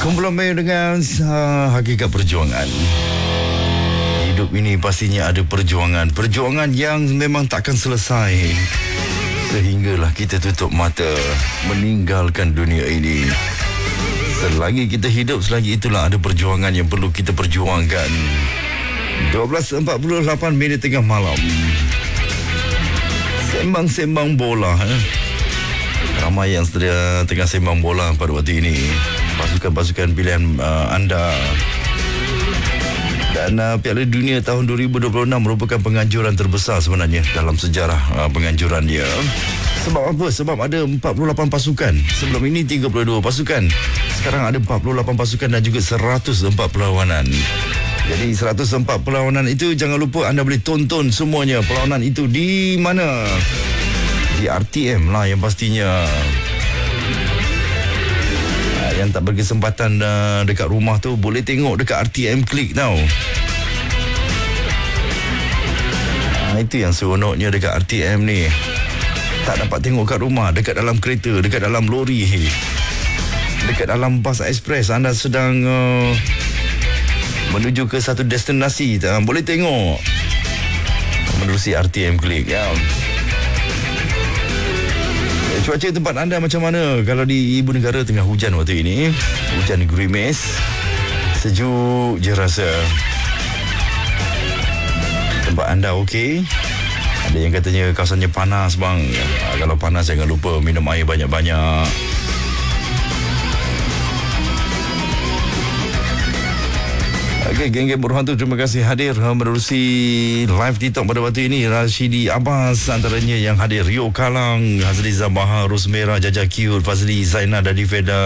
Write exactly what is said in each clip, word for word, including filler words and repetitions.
Kumpulan dengan uh, hakikat perjuangan. Hidup ini pastinya ada perjuangan. Perjuangan yang memang takkan selesai sehinggalah kita tutup mata meninggalkan dunia ini. Selagi kita hidup, selagi itulah ada perjuangan yang perlu kita perjuangkan. dua belas empat puluh lapan minit tengah malam. Sembang-sembang bola. Eh? Ramai yang sedia tengah sembang bola pada waktu ini. Pasukan-pasukan pilihan uh, anda. Dan uh, Piala Dunia tahun dua ribu dua puluh enam merupakan penganjuran terbesar sebenarnya dalam sejarah uh, penganjuran dia. Sebab apa? Sebab ada empat puluh lapan pasukan. Sebelum ini tiga puluh dua pasukan. Sekarang ada empat puluh lapan pasukan dan juga seratus empat perlawanan. Jadi seratus empat perlawanan itu jangan lupa anda boleh tonton semuanya. Perlawanan itu di mana? Di R T M lah yang pastinya. Yang tak berkesempatan uh, dekat rumah tu boleh tengok dekat R T M Click tau. Ha, itu yang seronoknya dekat R T M ni. Tak dapat tengok kat rumah, dekat dalam kereta, dekat dalam lori, dekat dalam bas ekspres anda sedang uh, menuju ke satu destinasi, tak? Boleh tengok menerusi R T M Click ya. Cuaca tempat anda macam mana? Kalau di ibu negara tengah hujan waktu ini, hujan gerimis, sejuk je rasa. Tempat anda okey? Ada yang katanya kawasannya panas bang. Kalau panas jangan lupa minum air banyak-banyak. Okey, geng-geng Berhantu, terima kasih hadir menerusi live TikTok pada waktu ini. Rashidi Abbas antaranya yang hadir. Rio Kalang, Hazli Zabaha, Rosmera, Jaja Kiur, Fazli, Zainal, Dadi Feda,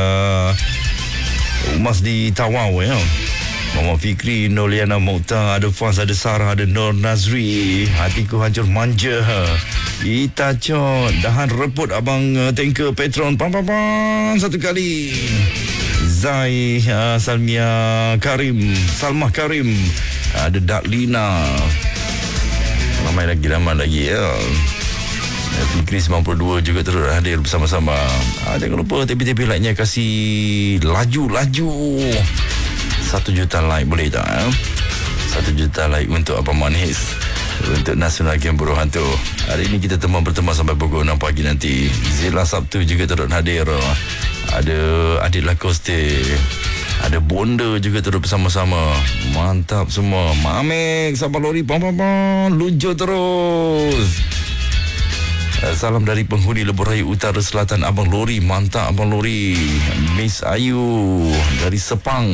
Umas di Tawau ya. Muhammad Fikri, Noliana Mokhtar, ada Faz, ada Sarah, ada Nur Nazri. Hatiku hancur manja. Ita Cot, dahan reput abang uh, tanker Petron. Pam pam pam satu kali. Zai, uh, Salmia Karim, Salmah Karim, ada Daklina, ramai lagi, ramai lagi ya. Fikri sembilan puluh dua juga terus hadir bersama-sama. Ah, jangan lupa tepi-tepi like-nya kasih laju-laju. Satu juta like boleh tak? Eh? Satu juta like untuk Abang Manis, untuk Nasional Game Berhantu. Hari ini kita teman berteman sampai pukul enam pagi nanti. Zila Sabtu juga terus hadir. Ada Adik Lacoste, ada Bonda juga terus bersama-sama. Mantap semua. Mamek, sabar lori, pam pam pam, luncur terus. Salam dari penghuni Lebuh Raya Utara Selatan, Abang Lori. Mantap Abang Lori. Miss Ayu dari Sepang.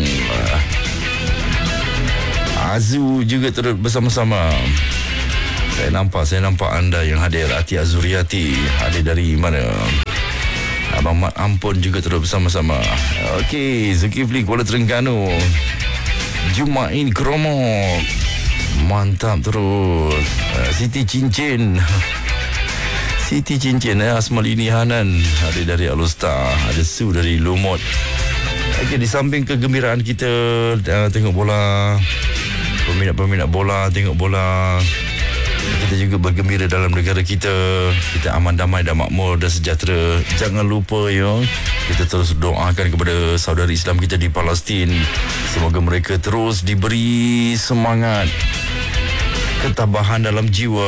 Azu juga terus bersama-sama. Saya nampak, saya nampak anda yang hadir. Ati Azuriati hadir dari mana? Abang Mat Ampun juga terus bersama-sama. Okey, Zulkifli Kuala Terengganu, Jumain Kromok, mantap terus. uh, Siti Cincin Siti Cincin eh, Asmalini Hanan ada dari Alustar, ada Su dari Lumut. Okey, di samping kegembiraan kita uh, tengok bola, peminat-peminat bola tengok bola, kita juga bergembira dalam negara kita. Kita aman, damai dan makmur dan sejahtera. Jangan lupa ya, kita terus doakan kepada saudara Islam kita di Palestin. Semoga mereka terus diberi semangat, ketabahan dalam jiwa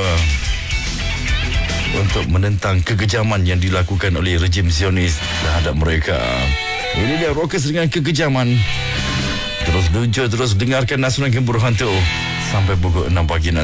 untuk menentang kekejaman yang dilakukan oleh rejim Zionis terhadap mereka. Ini dia Rockers dengan kekejaman. Terus luncur, terus dengarkan Nasional Game Berhantu sampai pukul enam pagi nanti.